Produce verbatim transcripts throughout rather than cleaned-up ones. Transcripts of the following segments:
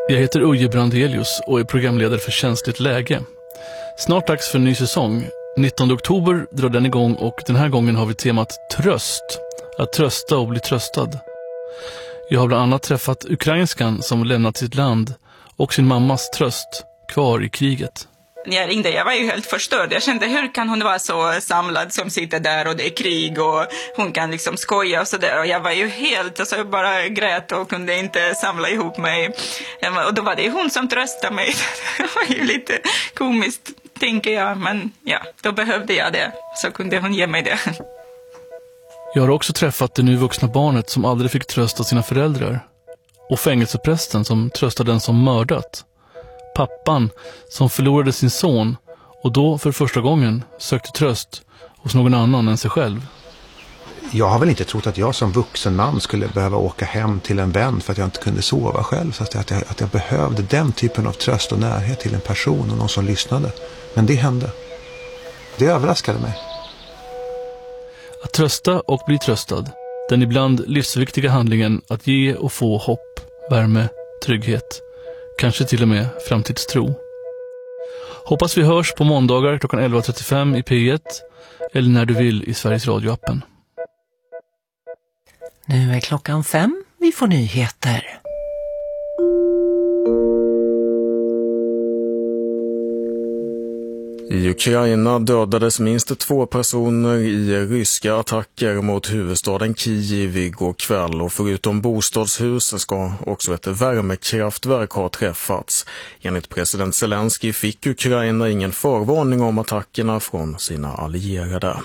Jag heter Uje Brandelius och är programledare för Känsligt läge. Snart dags för en ny säsong. nittonde oktober drar den igång och den här gången har vi temat tröst. Att trösta och bli tröstad. Jag har bland annat träffat ukrainskan som lämnat sitt land och sin mammas tröst kvar i kriget. När jag ringde, jag var ju helt förstörd. Jag kände, hur kan hon vara så samlad som sitter där och det är krig och hon kan liksom skoja och sådär. Och jag var ju helt, alltså jag bara grät och kunde inte samla ihop mig. Och då var det hon som tröstade mig. Det var ju lite komiskt, tänker jag. Men ja, då behövde jag det. Så kunde hon ge mig det. Jag har också träffat det nu vuxna barnet som aldrig fick trösta sina föräldrar. Och fängelseprästen som tröstade den som mördat. Pappan som förlorade sin son och då för första gången sökte tröst hos någon annan än sig själv. Jag har väl inte trott att jag som vuxen man skulle behöva åka hem till en vän för att jag inte kunde sova själv. Så att jag, att jag behövde den typen av tröst och närhet till en person och någon som lyssnade. Men det hände. Det överraskade mig. Att trösta och bli tröstad. Den ibland livsviktiga handlingen att ge och få hopp, värme, trygghet. Kanske till och med framtidstro. Hoppas vi hörs på måndagar klockan elva trettiofem i P ett eller när du vill i Sveriges Radio-appen. Nu är klockan fem, vi får nyheter. I Ukraina dödades minst två personer i ryska attacker mot huvudstaden Kiev igår kväll och förutom bostadshus ska också ett värmekraftverk ha träffats. Enligt president Zelensky fick Ukraina ingen förvarning om attackerna från sina allierade.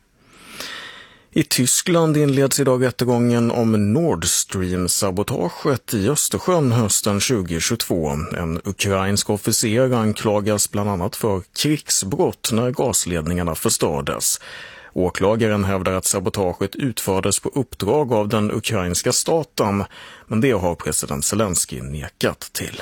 I Tyskland inleds idag rättegången om Nord Stream-sabotaget i Östersjön hösten tjugohundratjugotvå. En ukrainsk officer anklagas bland annat för krigsbrott när gasledningarna förstördes. Åklagaren hävdar att sabotaget utfördes på uppdrag av den ukrainska staten, men det har president Zelensky nekat till.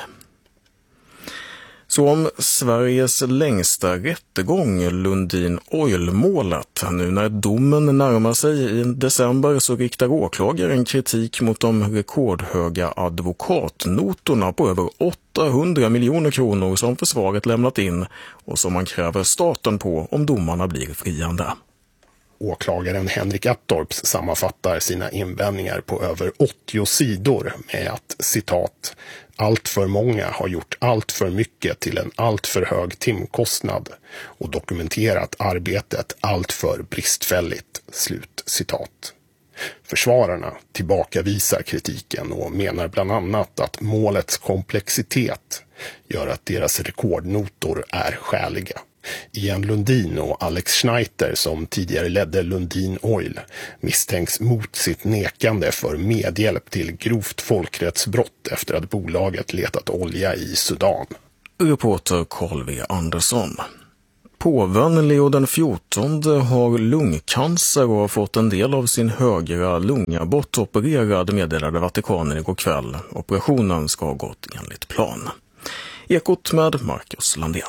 Så om Sveriges längsta rättegång, Lundin Oil-målet. Nu när domen närmar sig i december så riktar åklagaren kritik mot de rekordhöga advokatnotorna på över åttahundra miljoner kronor som försvaret lämnat in och som man kräver staten på om domarna blir friande. Åklagaren Henrik Attorps sammanfattar sina invändningar på över åttio sidor med att, citat, allt för många har gjort allt för mycket till en allt för hög timkostnad och dokumenterat arbetet allt för bristfälligt, slut citat. Försvararna tillbakavisar kritiken och menar bland annat att målets komplexitet gör att deras rekordnotor är skäliga. Ian Lundin och Alex Schneider, som tidigare ledde Lundin Oil, misstänks mot sitt nekande för medhjälp till grovt folkrättsbrott efter att bolaget letat olja i Sudan. Reporter Carl V. Andersson. Påven Leo den fjortonde har lungcancer och har fått en del av sin högra lunga bortopererad, meddelade Vatikanen igår kväll. Operationen ska ha gått enligt plan. Ekot med Marcus Landén.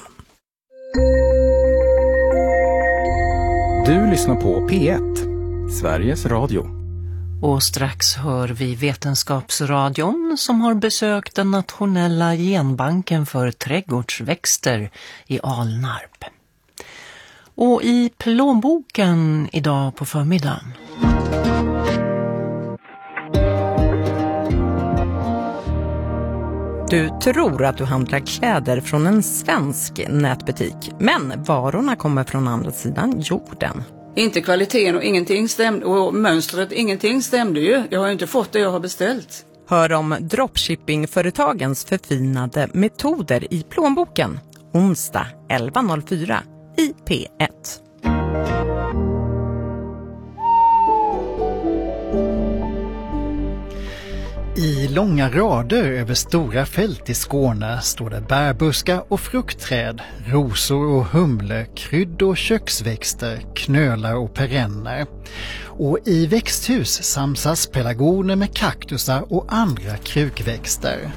Du lyssnar på P ett, Sveriges Radio. Och strax hör vi Vetenskapsradion som har besökt den nationella genbanken för trädgårdsväxter i Alnarp. Och i plånboken idag på förmiddagen. Du tror att du handlar kläder från en svensk nätbutik, men varorna kommer från andra sidan jorden. Inte kvaliteten och ingenting stämde, och mönstret, ingenting stämde ju. Jag har ju inte fått det jag har beställt. Hör om dropshippingföretagens förfinade metoder i plånboken. Onsdag elva noll fyra i P ett. I långa rader över stora fält i Skåne står det bärbuskar och fruktträd, rosor och humle, krydd- och köksväxter, knölar och perenner. Och i växthus samsas pelargoner med kaktusar och andra krukväxter.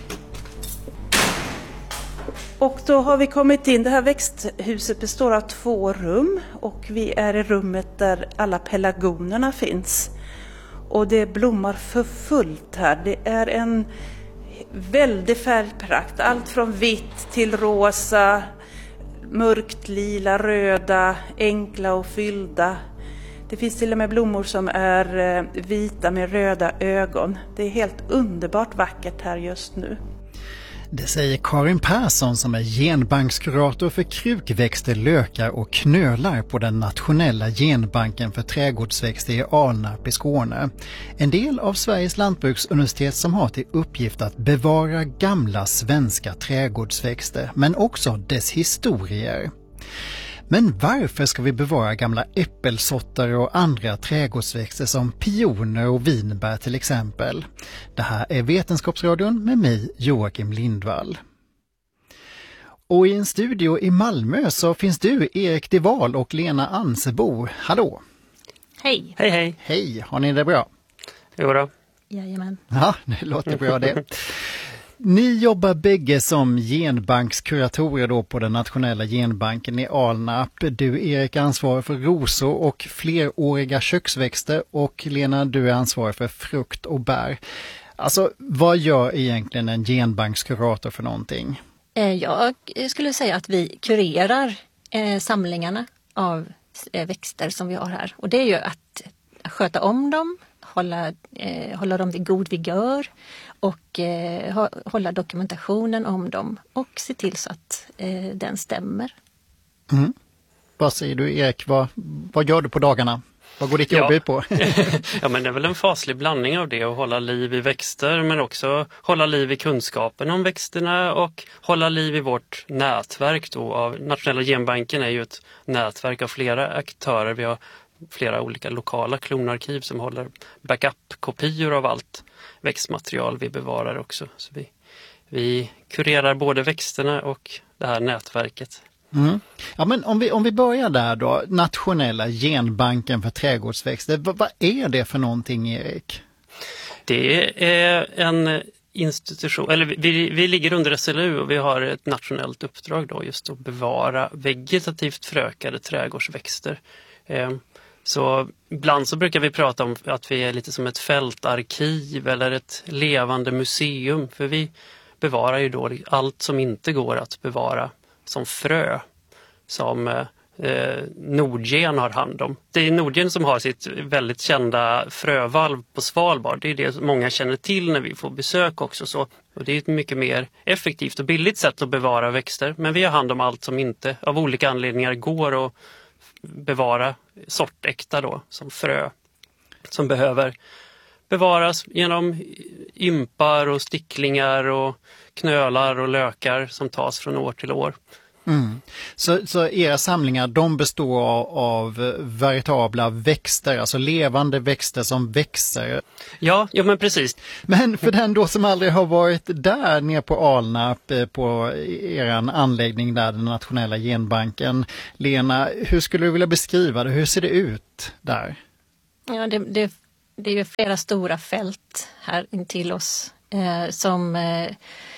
Och då har vi kommit in, det här växthuset består av två rum och vi är i rummet där alla pelargonerna finns. Och det blommar för fullt här. Det är en väldig färgprakt. Allt från vitt till rosa, mörkt lila, röda, enkla och fyllda. Det finns till och med blommor som är vita med röda ögon. Det är helt underbart vackert här just nu. Det säger Karin Persson som är genbankskurator för krukväxter, lökar och knölar på den nationella genbanken för trädgårdsväxter i Alnarp i Skåne. En del av Sveriges lantbruksuniversitet som har till uppgift att bevara gamla svenska trädgårdsväxter men också dess historier. Men varför ska vi bevara gamla äppelsorter och andra trädgårdsväxter som pioner och vinbär till exempel? Det här är Vetenskapsradion med mig, Joakim Lindvall. Och i en studio i Malmö så finns du, Erik Deval och Lena Ansebo. Hallå! Hej! Hej, hej! Hej, har ni det bra? Jo då. Jajamän. Ja, det låter bra det. Ni jobbar bägge som genbankskuratorer då på den nationella genbanken i Alnarp. Du, Erik, är ansvarig för rosor och fleråriga köksväxter och Lena, du är ansvarig för frukt och bär. Alltså, vad gör egentligen en genbankskurator för någonting? Jag skulle säga att vi kurerar samlingarna av växter som vi har här. Och det är ju att sköta om dem, hålla, hålla dem vid god vigör och eh, hålla dokumentationen om dem och se till så att eh, den stämmer. Mm. Vad säger du, Erik? Vad, vad gör du på dagarna? Vad går ditt jobb ja. ut på? Ja, men det är väl en faslig blandning av det, att hålla liv i växter men också hålla liv i kunskapen om växterna och hålla liv i vårt nätverk då av Nationella genbanken är ju ett nätverk av flera aktörer. Vi har flera olika lokala klonarkiv som håller backup-kopior av allt växtmaterial vi bevarar också. Så vi, vi kurerar både växterna och det här nätverket. Mm. Ja, men om vi, om vi börjar där då, Nationella genbanken för trädgårdsväxter, v- vad är det för någonting, Erik? Det är en institution, eller vi, vi ligger under S L U och vi har ett nationellt uppdrag då just att bevara vegetativt förökade trädgårdsväxter. Eh, Så ibland så brukar vi prata om att vi är lite som ett fältarkiv eller ett levande museum. För vi bevarar ju då allt som inte går att bevara som frö som eh, Nordgen har hand om. Det är Nordgen som har sitt väldigt kända frövalv på Svalbard. Det är det som många känner till när vi får besök också. Så. Och det är ett mycket mer effektivt och billigt sätt att bevara växter. Men vi har hand om allt som inte av olika anledningar går att bevara sortäkta då, som frö som behöver bevaras genom ympar och sticklingar och knölar och lökar som tas från år till år. Mm. Så, så era samlingar, de består av, av veritabla växter, alltså levande växter som växer? Ja, ja men precis. Men för den då som aldrig har varit där nere på Alnarp på er anläggning där, den nationella genbanken, Lena, hur skulle du vilja beskriva det? Hur ser det ut där? Ja, det, det, det är ju flera stora fält här intill oss eh, som eh,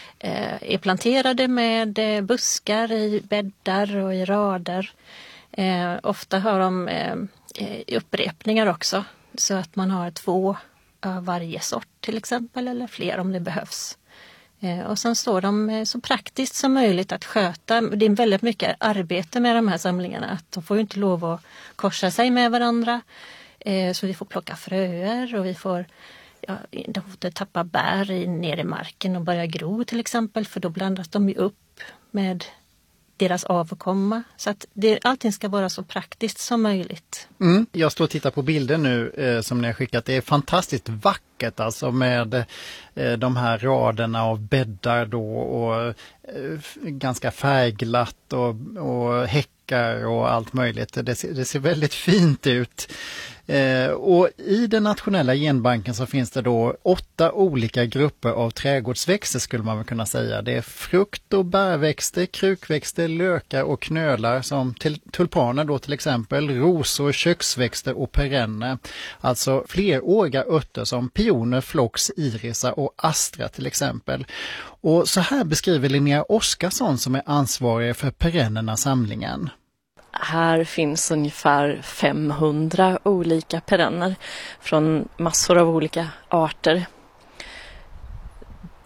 är planterade med buskar i bäddar och i rader. Eh, ofta har de eh, upprepningar också så att man har två av varje sort till exempel eller fler om det behövs. Eh, och sen står de så praktiskt som möjligt att sköta. Det är väldigt mycket arbete med de här samlingarna. Att de får ju inte lov att korsa sig med varandra. Eh, så vi får plocka fröer och vi får Ja, de får inte tappa bär i, ner i marken och börja gro till exempel, för då blandas de ju upp med deras avkomma. Så att det, allting ska vara så praktiskt som möjligt. Mm. Jag står och tittar på bilder nu eh, som ni har skickat. Det är fantastiskt vackert alltså med eh, de här raderna av bäddar då och eh, ganska färgglatt och, och häckar och allt möjligt. Det ser, det ser väldigt fint ut. Eh, och i den nationella genbanken så finns det då åtta olika grupper av trädgårdsväxter skulle man väl kunna säga. Det är frukt- och bärväxter, krukväxter, lökar och knölar som till, tulpaner då till exempel, rosor, köksväxter och perenner. Alltså fleråriga örter som pioner, flox, irisa och astra till exempel. Och så här beskriver Linnea Oskarsson som är ansvarig för perennerna-samlingen. Här finns ungefär femhundra olika perenner från massor av olika arter.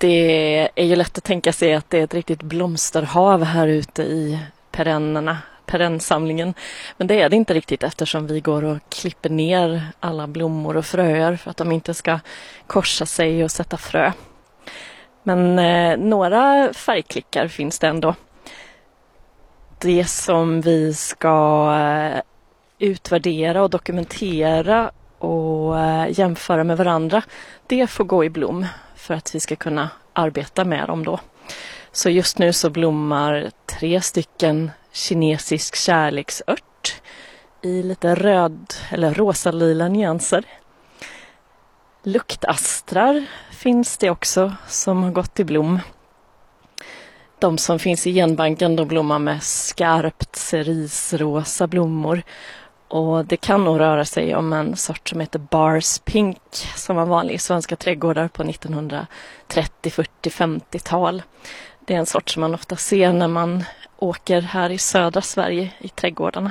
Det är ju lätt att tänka sig att det är ett riktigt blomsterhav här ute i perennerna, perennsamlingen. Men det är det inte riktigt eftersom vi går och klipper ner alla blommor och fröer för att de inte ska korsa sig och sätta frö. Men eh, några färgklickar finns det ändå. Det som vi ska eh, utvärdera och dokumentera och eh, jämföra med varandra, det får gå i blom för att vi ska kunna arbeta med dem då. Så just nu så blommar tre stycken kinesisk kärleksört i lite röd eller rosa-lila nyanser. Luktastrar finns det också som har gått i blom. De som finns i genbanken då blommar med skarpt cerisrosa blommor. Och det kan nog röra sig om en sort som heter Bars Pink som var vanlig i svenska trädgårdar på nittonhundratrettio, fyrtio, femtiotal. Det är en sort som man ofta ser när man åker här i södra Sverige i trädgårdarna.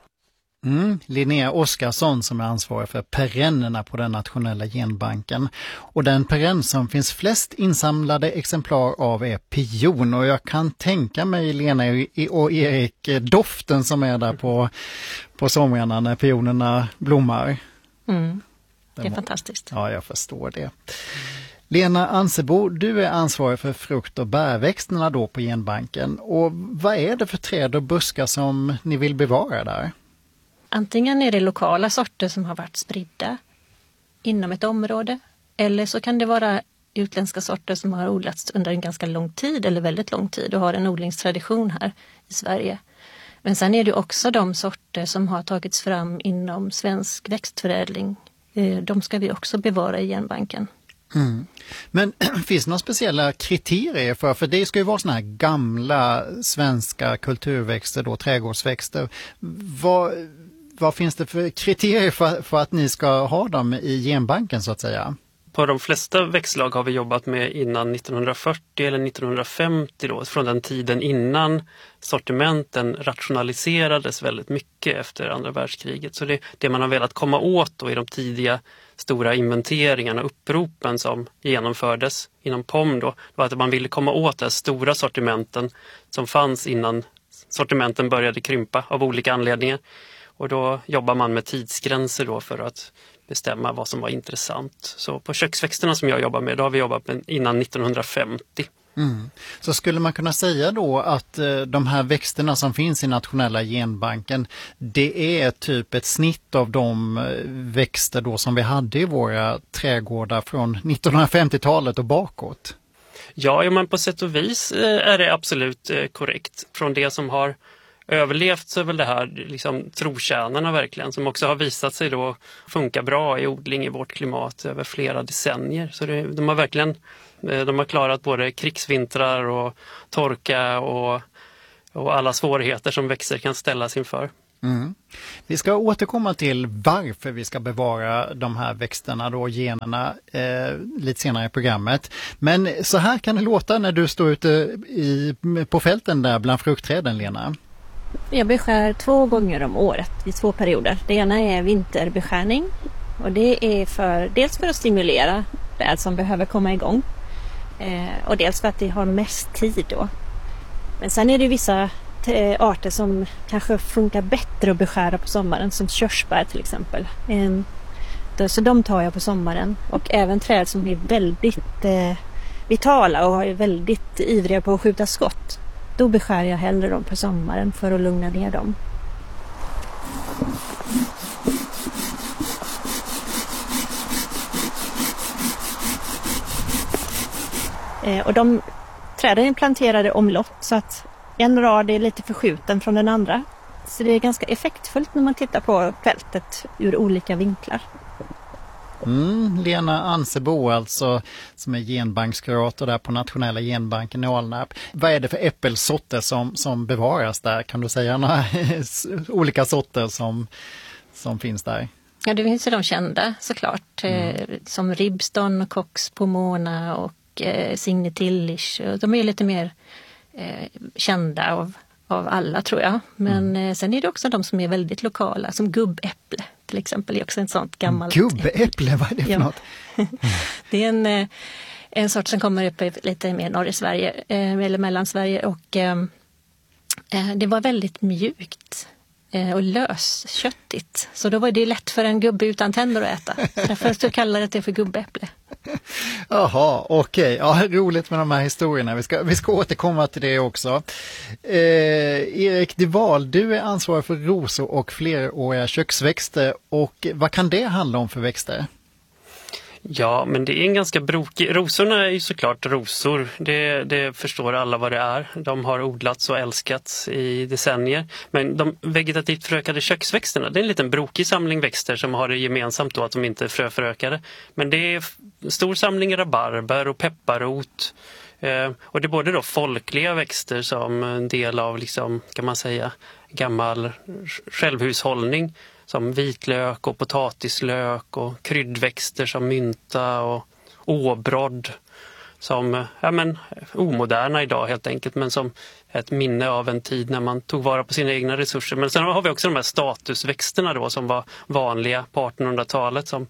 Mm, Linnea Oskarsson som är ansvarig för perennerna på den nationella genbanken. Och den perenn som finns flest insamlade exemplar av är pion. Och jag kan tänka mig, Lena och Erik, doften som är där på, på somrarna när pionerna blommar. Mm, det är Den, fantastiskt. Ja, jag förstår det. Lena Ansebo, du är ansvarig för frukt- och bärväxterna då på genbanken. Och vad är det för träd och buskar som ni vill bevara där? Antingen är det lokala sorter som har varit spridda inom ett område. Eller så kan det vara utländska sorter som har odlats under en ganska lång tid eller väldigt lång tid och har en odlingstradition här i Sverige. Men sen är det också de sorter som har tagits fram inom svensk växtförädling. De ska vi också bevara i genbanken. Mm. Men finns det några speciella kriterier för, för det ska ju vara såna här gamla svenska kulturväxter då, trädgårdsväxter. Vad, vad finns det för kriterier för, för att ni ska ha dem i genbanken så att säga? På de flesta växtslag har vi jobbat med innan nittonhundrafyrtio eller nittonhundrafemtio då, från den tiden innan sortimenten rationaliserades väldigt mycket efter andra världskriget. Så det, det man har velat komma åt då i de tidiga stora inventeringarna, uppropen som genomfördes inom P O M då, var att man ville komma åt de stora sortimenten som fanns innan sortimenten började krympa av olika anledningar. Och då jobbar man med tidsgränser då för att bestämma vad som var intressant. Så på köksväxterna som jag jobbar med, då har vi jobbat med innan nittonhundrafemtio. Mm. Så skulle man kunna säga då att eh, de här växterna som finns i nationella genbanken, det är typ ett snitt av de eh, växter då som vi hade i våra trädgårdar från nittonhundrafemtiotalet och bakåt? Ja, men på sätt och vis eh, är det absolut eh, korrekt. Från det som har överlevt så är väl det här liksom trotjänarna verkligen, som också har visat sig då funka bra i odling i vårt klimat över flera decennier. Så det, de har verkligen de har klarat både krigsvintrar och torka och, och alla svårigheter som växter kan ställas inför. Mm. Vi ska återkomma till varför vi ska bevara de här växterna då, generna, eh, lite senare i programmet. Men så här kan det låta när du står ute i, på fälten där bland fruktträden, Lena. Jag beskär två gånger om året i två perioder. Det ena är vinterbeskärning och det är för, dels för att stimulera det som behöver komma igång eh, och dels för att det har mest tid då. Men sen är det vissa t- arter som kanske funkar bättre att beskära på sommaren, som körsbär till exempel. Eh, då, så de tar jag på sommaren, och även träd som är väldigt eh, vitala och är väldigt ivriga på att skjuta skott. Då beskär jag hellre dem på sommaren för att lugna ner dem. Eh, och de träden är planterade omlott så att en rad är lite förskjuten från den andra. Så det är ganska effektfullt när man tittar på fältet ur olika vinklar. Mm, Lena Ansebo alltså, som är genbankskurator där på nationella genbanken i Alnarp. Vad är det för äppelsorter som, som bevaras där? Kan du säga några olika sorter som, som finns där? Ja, det finns ju de kända såklart. Mm. Eh, som Ribston, Cox Pomona och eh, Signe Tillich. De är lite mer eh, kända av, av alla, tror jag. Men mm. eh, sen är det också de som är väldigt lokala, som gubbäpple till exempel. Är också en sånt gammalt... Gubbäpple, vad är det för ja. något? Det är en, en sort som kommer upp lite mer norr i Sverige, eh, eller mellan Sverige, och eh, det var väldigt mjukt och lösköttigt. Så då var det lätt för en gubbe utan tänder att äta. Därför så kallar det för gubbäpple. Jaha, okej. Okay. Ja, roligt med de här historierna. Vi ska, vi ska återkomma till det också. Eh, Erik Dival, du är ansvarig för rosor och fleråriga köksväxter. Och vad kan det handla om för växter? Ja, men det är en ganska brokig... Rosorna är ju såklart rosor. Det, det förstår alla vad det är. De har odlats och älskats i decennier. Men de vegetativt förökade köksväxterna, det är en liten brokig samling växter som har det gemensamt då att de inte är fröförökade. Men det är en stor samling rabarber och pepparrot. Eh, och det är både då folkliga växter som en del av, liksom, kan man säga, gammal självhushållning. Som vitlök och potatislök och kryddväxter som mynta och åbrodd. Som ja, men, omoderna idag helt enkelt, men som ett minne av en tid när man tog vara på sina egna resurser. Men sen har vi också de här statusväxterna då som var vanliga på artonhundratalet, som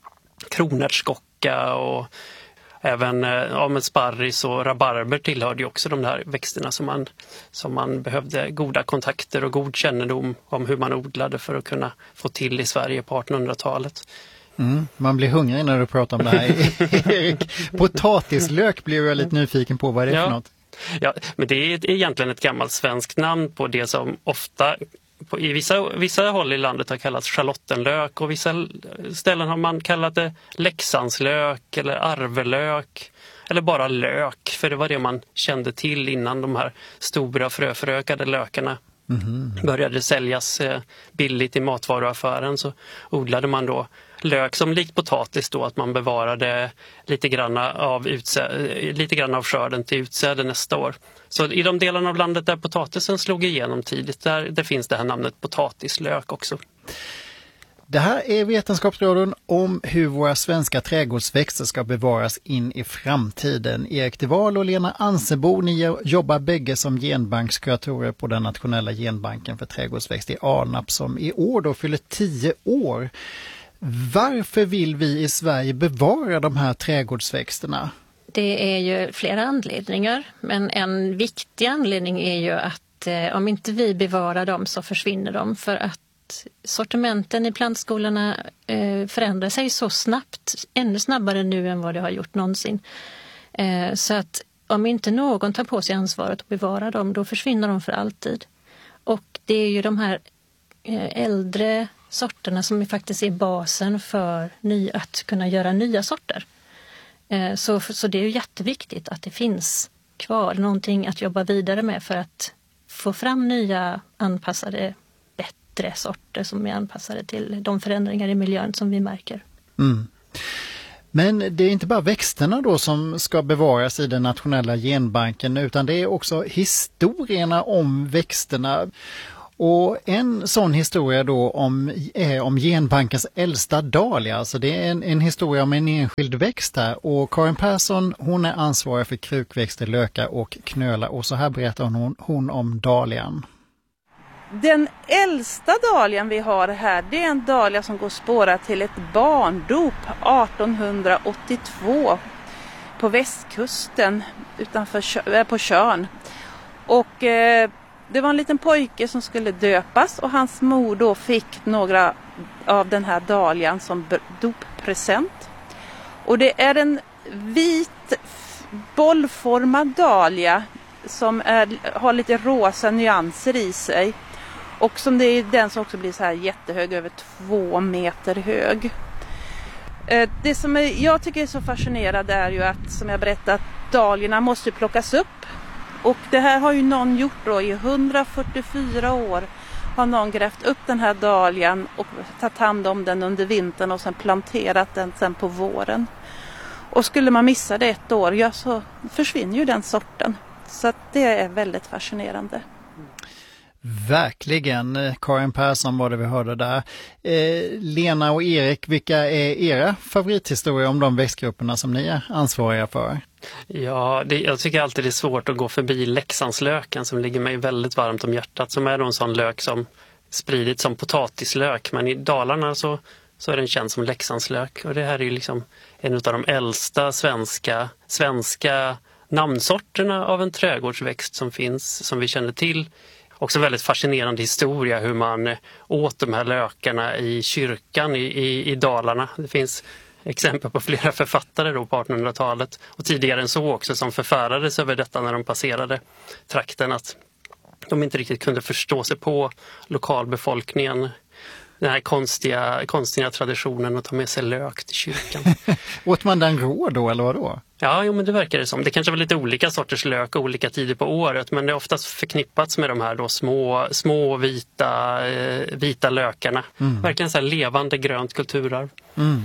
kronärtskocka och även ja, men sparris och rabarber tillhörde ju också de där växterna som man, som man behövde goda kontakter och god kännedom om hur man odlade för att kunna få till i Sverige på artonhundratalet. Mm, man blir hungrig när du pratar om det här, Erik. Potatislök blev jag lite nyfiken på, vad är det ja. för något? Ja, men det är egentligen ett gammalt svenskt namn på det som ofta på, i vissa, vissa håll i landet har kallats schalottenlök, och vissa ställen har man kallat det Leksandslök eller arvelök eller bara lök, för det var det man kände till innan de här stora fröförökade lökarna mm-hmm. började säljas eh, billigt i matvaruaffären. Så odlade man då lök som likt potatis då, att man bevarade lite grann av, utsä- lite grann av skörden till utsäde nästa år. Så i de delarna av landet där potatisen slog igenom tidigt, där, där finns det här namnet potatislök också. Det här är Vetenskapsradion om hur våra svenska trädgårdsväxter ska bevaras in i framtiden. Erik Dival och Lena Ansebo, ni jobbar bägge som genbankskuratorer på den nationella genbanken för trädgårdsväxter i Alnarp, som i år då fyller tio år. Varför vill vi i Sverige bevara de här trädgårdsväxterna? Det är ju flera anledningar, men en viktig anledning är ju att eh, om inte vi bevarar dem så försvinner de, för att sortimenten i plantskolorna eh, förändrar sig så snabbt, ännu snabbare nu än vad det har gjort någonsin. Eh, så att om inte någon tar på sig ansvaret att bevara dem, då försvinner de för alltid. Och det är ju de här eh, äldre sorterna som faktiskt är basen för ny, att kunna göra nya sorter. Eh, så, så det är ju jätteviktigt att det finns kvar någonting att jobba vidare med för att få fram nya anpassade sorter som är anpassade till de förändringar i miljön som vi märker. Mm. Men det är inte bara växterna då som ska bevaras i den nationella genbanken, utan det är också historierna om växterna. Och en sån historia då om, är om genbankens äldsta dahlia. Alltså det är en, en historia om en enskild växt här. Och Karin Persson, hon är ansvarig för krukväxter, lökar och knölar. Och så här berättar hon, hon om dahlian. Den äldsta dahlian vi har här, det är en dahlia som går spåra till ett barndop artonhundraåttiotvå på västkusten utanför på Tjörn. Och eh, det var en liten pojke som skulle döpas, och hans mor då fick några av den här dahlian som doppresent. Och det är en vit bollformad dahlia som är, har lite rosa nyanser i sig. Och som det är den som också blir så här jättehög, över två meter hög. Det som är, jag tycker är så fascinerande är ju att, som jag berättat, dahliorna måste plockas upp. Och det här har ju någon gjort då i hundrafyrtiofyra år. Har någon grävt upp den här dahlian och tagit hand om den under vintern och sen planterat den sen på våren. Och skulle man missa det ett år, ja, så försvinner ju den sorten. Så att det är väldigt fascinerande. Verkligen. Karin Persson var det vi hörde där. Eh, Lena och Erik, vilka är era favorithistorier om de växtgrupperna som ni är ansvariga för? Ja, det, jag tycker alltid det är svårt att gå förbi Leksandslöken som ligger mig väldigt varmt om hjärtat. Som är en sån lök som spridits som potatislök. Men i Dalarna så så är den känd som Leksandslök. Och det här är ju liksom en av de äldsta svenska, svenska namnsorterna av en trädgårdsväxt som finns, som vi känner till. Också väldigt fascinerande historia hur man åt de här lökarna i kyrkan i, i, i Dalarna. Det finns exempel på flera författare då på artonhundratalet och tidigare än så också som förfärades över detta när de passerade trakten, att de inte riktigt kunde förstå sig på lokalbefolkningen. Den här konstiga, konstiga traditionen att ta med sig lök till kyrkan. Åt man den rå då eller vad då? Ja, jo, men det verkar det som. Det kanske var lite olika sorters lök och olika tider på året, men det är oftast förknippats med de här då små, små vita, eh, vita lökarna. Mm. Verkligen så här levande grönt kulturarv. Mm.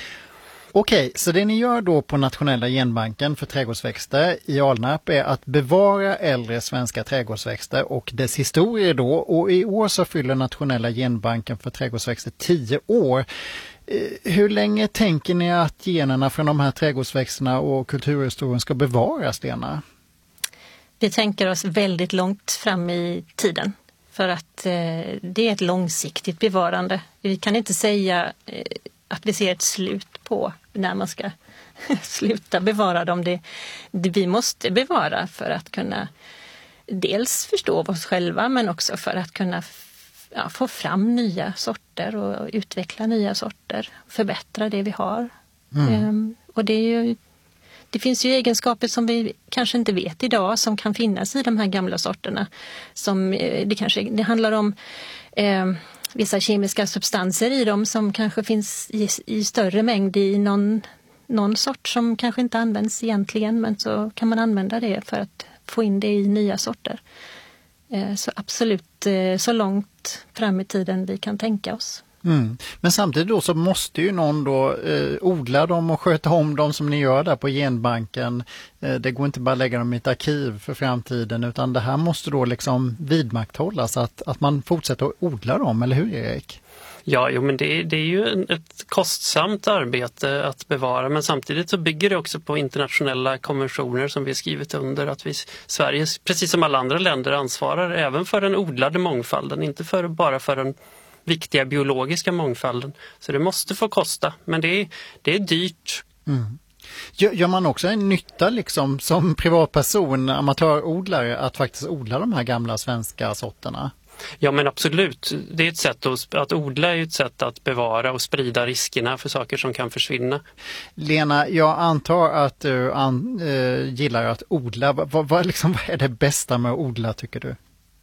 Okej, så det ni gör då på Nationella genbanken för trädgårdsväxter i Alnarp är att bevara äldre svenska trädgårdsväxter och dess historier då. Och i år så fyller Nationella genbanken för trädgårdsväxter tio år. Hur länge tänker ni att generna från de här trädgårdsväxterna och kulturhistorien ska bevaras, Lena? Vi tänker oss väldigt långt fram i tiden. För att eh, det är ett långsiktigt bevarande. Vi kan inte säga eh, att vi ser ett slut på när man ska sluta bevara dem. Det, det vi måste bevara för att kunna dels förstå oss själva, men också för att kunna ja, få fram nya sorter och utveckla nya sorter. Förbättra det vi har. Mm. Ehm, och det är ju Det finns ju egenskaper som vi kanske inte vet idag som kan finnas i de här gamla sorterna. Som, det, kanske, det handlar om eh, vissa kemiska substanser i dem som kanske finns i, i större mängd i någon, någon sort som kanske inte används egentligen, men så kan man använda det för att få in det i nya sorter. Eh, så absolut eh, så långt fram i tiden vi kan tänka oss. Mm. Men samtidigt då så måste ju någon då eh, odla dem och sköta om dem som ni gör där på genbanken. Eh, det går inte bara att lägga dem i ett arkiv för framtiden, utan det här måste då liksom vidmakthållas, att, att man fortsätter att odla dem, eller hur Erik? Ja, jo, men det, det är ju ett kostsamt arbete att bevara, men samtidigt så bygger det också på internationella konventioner som vi skrivit under, att vi Sverige, precis som alla andra länder, ansvarar även för den odlade mångfalden, inte för, bara för den viktiga biologiska mångfalden. Så det måste få kosta, men det är, det är dyrt. Mm. Gör, gör man också en nytta liksom som privatperson, amatörodlare, att faktiskt odla de här gamla svenska sorterna? Ja, men absolut. Det är ett sätt att, att odla är ett sätt att bevara och sprida riskerna för saker som kan försvinna. Lena, jag antar att du an, äh, gillar att odla. Vad, vad, liksom, vad är det bästa med att odla, tycker du?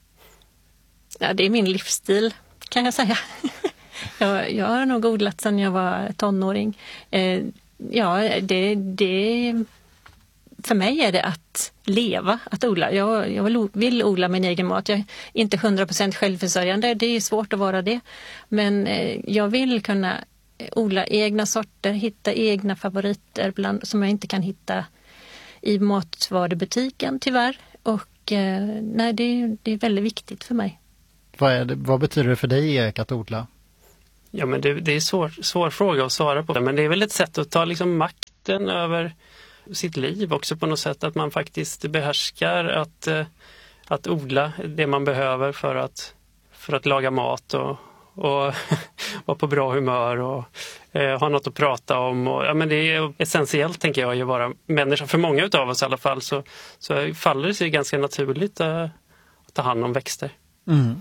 Ja, det är min livsstil, kan jag säga. jag, jag har nog odlat sedan jag var tonåring. Eh, ja, det, det för mig är det att leva, att odla. Jag, jag vill, vill odla min egen mat. Jag är inte hundra procent självförsörjande, det är svårt att vara det. Men eh, jag vill kunna odla egna sorter, hitta egna favoriter bland, som jag inte kan hitta i matvarubutiken tyvärr. Och eh, nej, det, det är väldigt viktigt för mig. Vad, är det, vad betyder det för dig, Erik, att odla? Ja, men det, det är en svår, svår fråga att svara på. Men det är väl ett sätt att ta liksom makten över sitt liv också på något sätt. Att man faktiskt behärskar att, att odla det man behöver för att, för att laga mat och, och vara på bra humör och eh, ha något att prata om. Och, ja, men det är essentiellt, tänker jag, att vara människa. För många av oss i alla fall så, så faller det sig ganska naturligt äh, att ta hand om växter. Mm.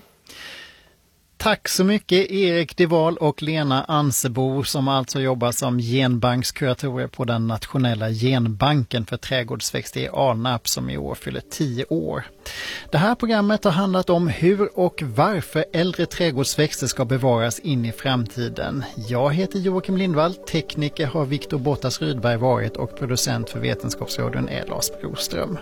Tack så mycket Erik Deval och Lena Ansebo, som alltså jobbar som genbankskuratorer på den nationella genbanken för trädgårdsväxter i Alnarp, som i år fyller tio år. Det här programmet har handlat om hur och varför äldre trädgårdsväxter ska bevaras in i framtiden. Jag heter Joakim Lindvall, tekniker har Viktor Bottas Rydberg varit och producent för Vetenskapsradion är Lars Broström.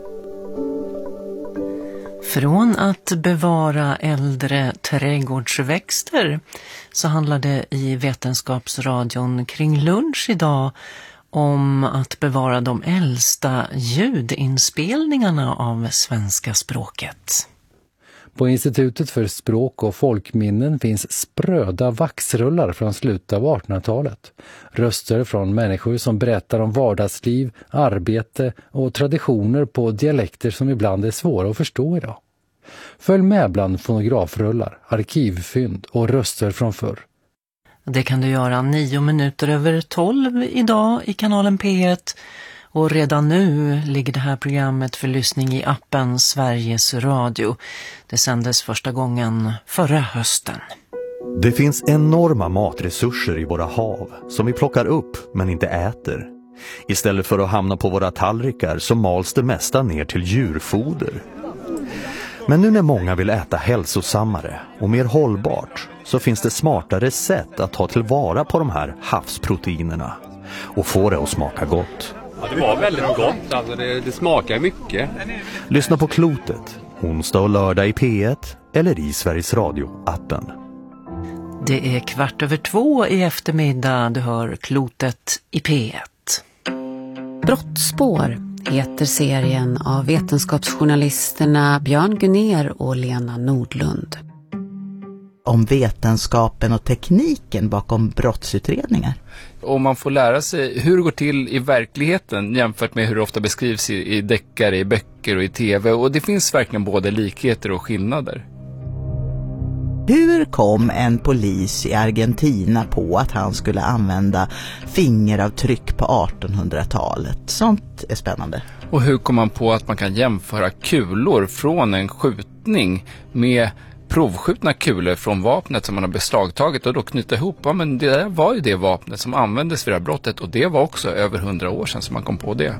Från att bevara äldre trädgårdsväxter så handlar det i Vetenskapsradion kring lunch idag om att bevara de äldsta ljudinspelningarna av svenska språket. På Institutet för språk- och folkminnen finns spröda vaxrullar från slutet av artonhundratalet. Röster från människor som berättar om vardagsliv, arbete och traditioner på dialekter som ibland är svåra att förstå idag. Följ med bland fonografrullar, arkivfynd och röster från förr. Det kan du göra nio minuter över tolv idag i kanalen P ett. Och redan nu ligger det här programmet för lyssning i appen Sveriges Radio. Det sändes första gången förra hösten. Det finns enorma matresurser i våra hav som vi plockar upp men inte äter. Istället för att hamna på våra tallrikar så mals det mesta ner till djurfoder. Men nu när många vill äta hälsosammare och mer hållbart så finns det smartare sätt att ta tillvara på de här havsproteinerna och få det att smaka gott. Ja, det var väldigt gott, alltså det, det smakar mycket. Lyssna på Klotet, onsdag och lördag i P ett eller i Sveriges Radio-appen. Det är kvart över två i eftermiddag, du hör Klotet i P ett. Brottspår heter serien av vetenskapsjournalisterna Björn Gunner och Lena Nordlund. Om vetenskapen och tekniken bakom brottsutredningar. Och man får lära sig hur det går till i verkligheten jämfört med hur det ofta beskrivs i, i deckare, i böcker och i tv. Och det finns verkligen både likheter och skillnader. Hur kom en polis i Argentina på att han skulle använda fingeravtryck på artonhundratalet? Sånt är spännande. Och hur kom man på att man kan jämföra kulor från en skjutning med provskjutna kulor från vapnet som man har beslagtagit och då knyta ihop? Ja, men det där var ju det vapnet som användes vid det här brottet och det var också över hundra år sedan som man kom på det.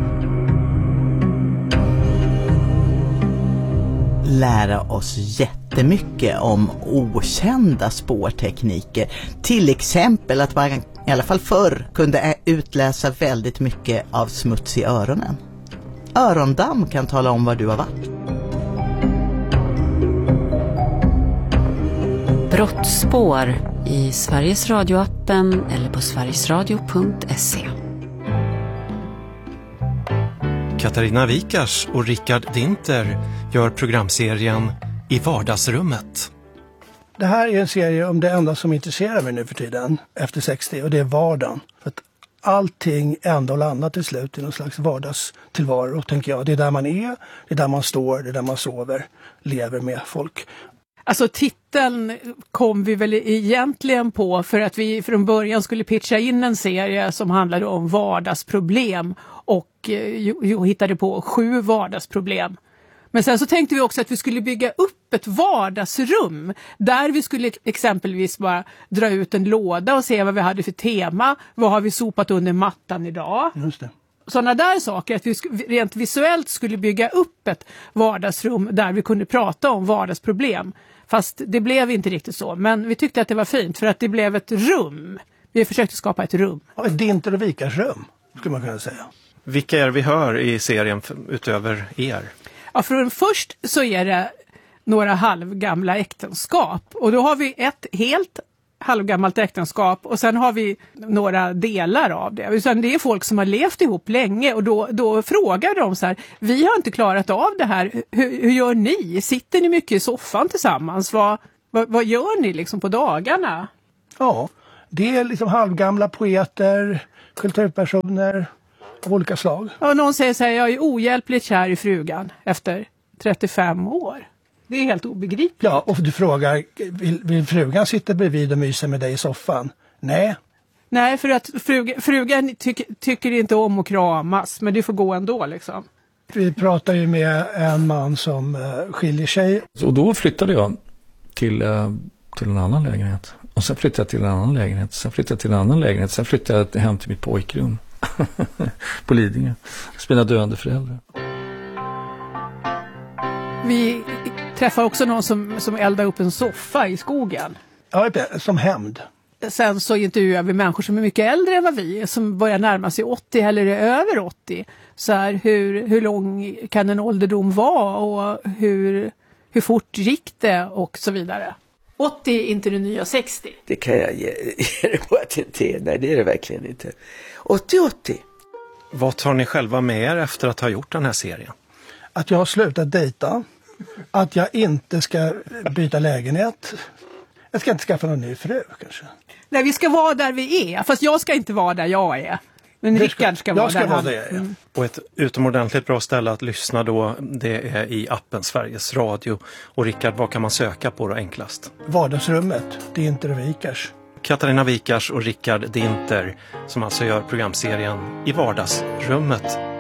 Lära oss jättemycket om okända spårtekniker. Till exempel att man i alla fall förr kunde utläsa väldigt mycket av smuts i öronen. Örondamm kan tala om var du har varit. Brottspår i Sveriges Radio-appen eller på sverigesradio punkt se. Katarina Wikars och Rickard Dinter gör programserien I vardagsrummet. Det här är en serie om det enda som intresserar mig nu för tiden efter sextio och det är vardagen. För att allting ändå landar till slut i någon slags vardagstillvaro, tänker jag. Det är där man är, det är där man står, det är där man sover, lever med folk. Alltså titeln kom vi väl egentligen på för att vi från början skulle pitcha in en serie som handlade om vardagsproblem och jo, jo, hittade på sju vardagsproblem. Men sen så tänkte vi också att vi skulle bygga upp ett vardagsrum där vi skulle exempelvis bara dra ut en låda och se vad vi hade för tema. Vad har vi sopat under mattan idag? Just det. Sådana där saker, att vi rent visuellt skulle bygga upp ett vardagsrum där vi kunde prata om vardagsproblem. Fast det blev inte riktigt så. Men vi tyckte att det var fint för att det blev ett rum. Vi försökte skapa ett rum. Ja, ett Dinter och Wikars rum, skulle man kunna säga. Vilka är vi hör i serien utöver er? Ja, för först så är det några halvgamla äktenskap. Och då har vi ett helt halvgammalt äktenskap och sen har vi några delar av det. Utan det är folk som har levt ihop länge och då, då frågar de så här, vi har inte klarat av det här, hur, hur gör ni? Sitter ni mycket i soffan tillsammans? Vad, vad, vad gör ni liksom på dagarna? Ja, det är liksom halvgamla poeter, kulturpersoner av olika slag. Och någon säger så här, jag är ohjälpligt kär i frugan efter trettiofem år. Det är helt obegripligt. Ja, och du frågar, vill, vill frugan sitta bredvid och mysa med dig i soffan? Nej. Nej, för att frugan, frugan tyck, tycker inte om att kramas, men det får gå ändå liksom. Vi pratar ju med en man som uh, skiljer sig. Och då flyttade jag till, uh, till en annan lägenhet. Och sen flyttade jag till en annan lägenhet. Sen flyttade jag till en annan lägenhet. Sen flyttade jag hem till mitt pojkrum på Lidingö. Spelade döende föräldrar. Vi träffar också någon som, som eldar upp en soffa i skogen. Ja, som hämnd. Sen så intervjuar vi människor som är mycket äldre än vad vi är, som börjar närma sig åttio eller är över åttio. Så här, hur, hur lång kan en ålderdom vara och hur, hur fort gick det och så vidare. åttio är inte det nya sextio. Det kan jag ge, ge det på att det inte är. Nej, det är det verkligen inte. åttio åttio. Vad tar ni själva med er efter att ha gjort den här serien? Att jag har slutat dejta. Att jag inte ska byta lägenhet. Jag ska inte skaffa någon ny fru kanske. Nej, vi ska vara där vi är. Fast jag ska inte vara där jag är. Men Rickard ska vara jag ska där vara han där jag är. Mm. Och ett utomordentligt bra ställe att lyssna då, det är i appen Sveriges Radio. Och Rickard, vad kan man söka på då enklast? Vardagsrummet, det är inte det Wikars. Katarina Wikars och Rickard Dinter som alltså gör programserien I vardagsrummet.